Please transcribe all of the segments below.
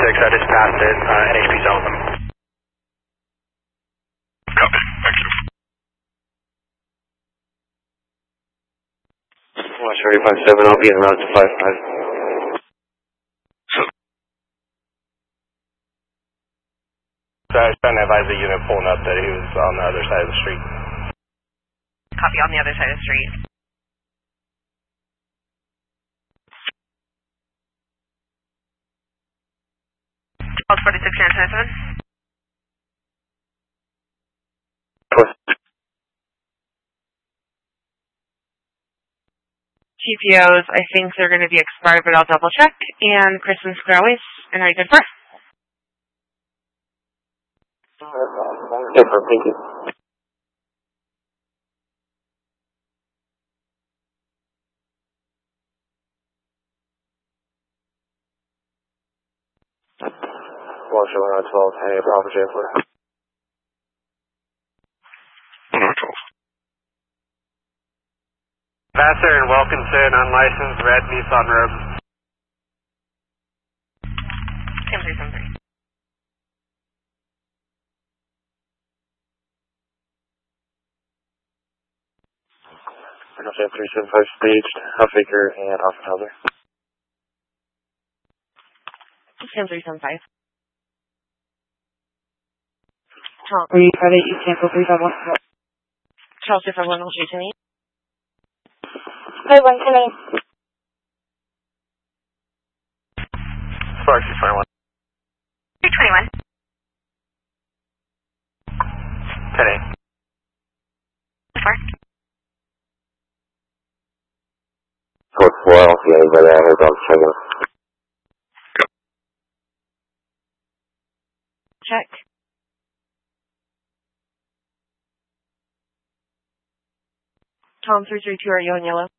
I just passed it. NHP zone. Copy. Thank you. Watch 35-7, I'll be en route to 5-5. So I was trying to advise the unit pulling up that he was on the other side of the street. Copy, on the other side of the street. Charles 46 997. GPOs, I think they're going to be expired, but I'll double check. And Kristen Squareways, and are you good for? Super, thank you. Watch 112, hey, Bravo J4. 112. Vassar and Wilkinson, unlicensed, red Nissan Rogue. Same 373. J 375 staged, Huffacre and Offenhauser. Same 375. Charles 358, you cancel 351. Charles 251, will shoot to me. 5110. Sparks 621. 321. 10-8. Code 4, I don't see anybody out here, but I'm checking. Check. Tom 332, are you on yellow?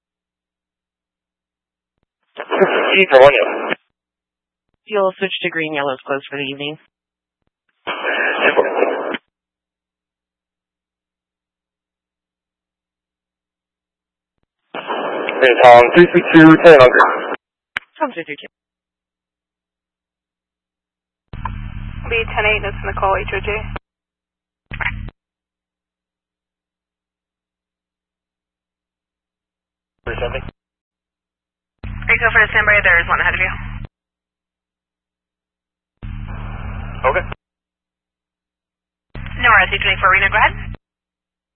Either one, yeah. You'll switch to green, yellow's closed for the evening. Hey, Tom, 332, 10 under. Tom 332. Be 10-8, that's Nicole, HOJ. Something. Are you go for the standby? There is one ahead of you. Okay. No RSC 24, Reno, go ahead.